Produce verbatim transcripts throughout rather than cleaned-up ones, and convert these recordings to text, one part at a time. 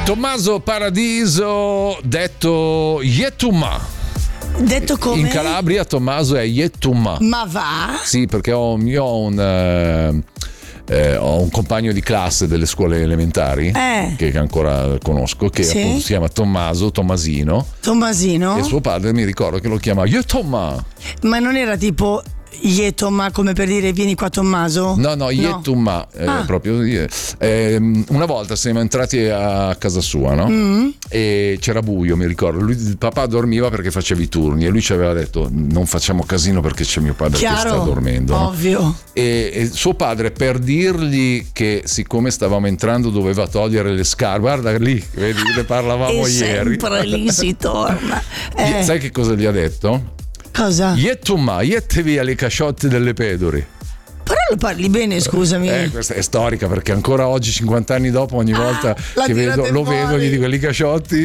Tommaso Paradiso, detto Yetuma. Detto come? In Calabria Tommaso è Yetuma. Ma va? Sì, perché ho, io ho un... Eh, Eh, ho un compagno di classe delle scuole elementari eh. che, che ancora conosco, che sì? appunto si chiama Tommaso, Tommasino. Tommasino? E suo padre mi ricordo che lo chiama Yetuma. Ma non era tipo Yetoma, come per dire vieni qua Tommaso? No, no, Yetuma, no. Eh, ah. proprio. Eh, una volta siamo entrati a casa sua, no? Mm. E c'era buio, mi ricordo. Lui, il papà dormiva perché faceva i turni e lui ci aveva detto non facciamo casino perché c'è mio padre Chiaro, che sta dormendo. Ovvio. No? E, e suo padre, per dirgli che siccome stavamo entrando doveva togliere le scarpe, guarda lì, vedi, ne parlavamo e ieri. Sempre lì si torna. Eh. Sai che cosa gli ha detto? Cosa? Yettuma, yette via le casciotte delle pedori. Però lo parli bene, scusami. Eh, questa è storica perché ancora oggi, cinquanta anni dopo, ogni volta ah, che vedo, lo fuori. vedo, gli dico li casciotti.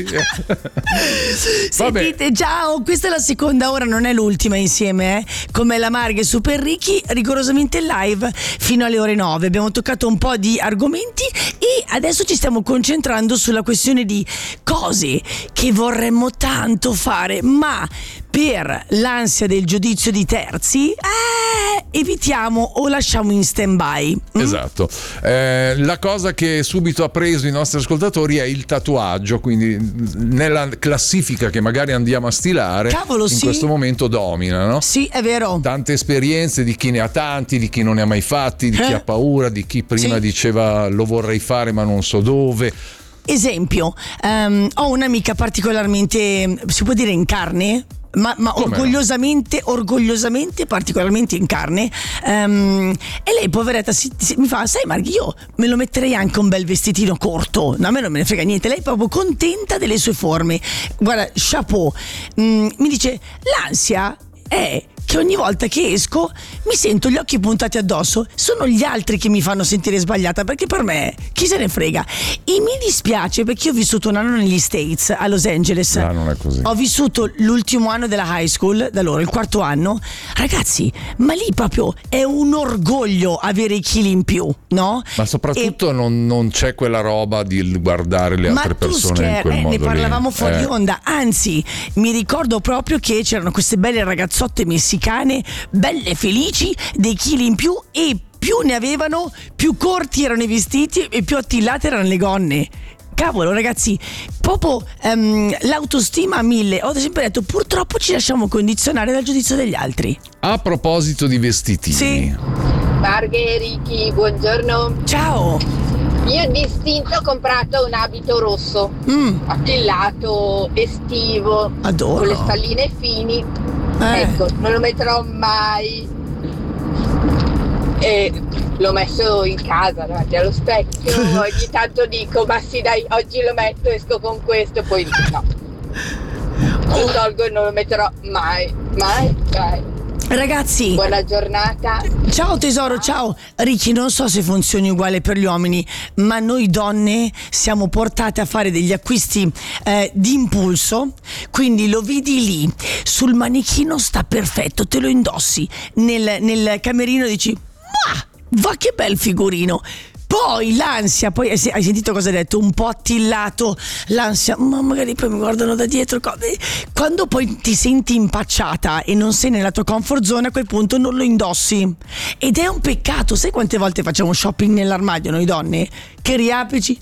Sentite, ciao, questa è la seconda ora, non è l'ultima insieme, eh? Come la Marghe Super Ricchi, rigorosamente live fino alle ore nove. Abbiamo toccato un po' di argomenti e adesso ci stiamo concentrando sulla questione di cose che vorremmo tanto fare, ma per l'ansia del giudizio di terzi eh, evitiamo o lasciamo in stand by. Mm? Esatto. Eh, la cosa che subito ha preso i nostri ascoltatori è il tatuaggio, quindi nella classifica che magari andiamo a stilare, Cavolo, in sì. questo momento domina, no? Sì, è vero. Tante esperienze di chi ne ha tanti, di chi non ne ha mai fatti, di eh? chi ha paura, di chi prima sì. diceva lo vorrei fare ma non so dove. Esempio, um, ho un'amica particolarmente, si può dire in carne? Ma, ma orgogliosamente, no? orgogliosamente, particolarmente in carne. Um, e lei, poveretta, si, si, mi fa: sai, Marghi, io me lo metterei anche un bel vestitino corto. No, a me non me ne frega niente. Lei è proprio contenta delle sue forme. Guarda, chapeau. Um, mi dice: l'ansia è che ogni volta che esco mi sento gli occhi puntati addosso. Sono gli altri che mi fanno sentire sbagliata, perché per me chi se ne frega. E mi dispiace perché io ho vissuto un anno negli States, a Los Angeles. No, non è così. Ho vissuto l'ultimo anno della high school, da loro il quarto anno. Ragazzi, ma lì proprio è un orgoglio avere i chili in più, no? Ma soprattutto e... non, non c'è quella roba di guardare le altre persone scher- in quel eh, modo ne parlavamo lì. fuori eh. onda. Anzi, mi ricordo proprio che c'erano queste belle ragazzotte messicane, belle felici, dei chili in più, e più ne avevano, più corti erano i vestiti e più attillate erano le gonne. Cavolo, ragazzi, proprio um, l'autostima a mille. Ho sempre detto, purtroppo ci lasciamo condizionare dal giudizio degli altri. A proposito di vestitini, sì. Marghe, Ricky, buongiorno. Ciao. Io distinto ho comprato un abito rosso, mm. attillato, estivo, Adoro. con le spalline fini. Eh. Ecco, non lo metterò mai. E l'ho messo in casa davanti allo specchio. Ogni tanto dico: ma sì, dai, oggi lo metto, esco con questo, poi no, lo tolgo e non lo metterò mai, mai, mai. Ragazzi, buona giornata. Ciao tesoro, ciao. Ricky, non so se funzioni uguale per gli uomini, ma noi donne siamo portate a fare degli acquisti eh, di impulso. Quindi lo vedi lì sul manichino, sta perfetto, te lo indossi nel, nel camerino, dici: ma va che bel figurino. Poi l'ansia, poi hai sentito cosa hai detto? Un po' attillato, l'ansia, ma magari poi mi guardano da dietro. Quando poi ti senti impacciata e non sei nella tua comfort zone, a quel punto non lo indossi. Ed è un peccato. Sai quante volte facciamo shopping nell'armadio noi donne? Che riaprici,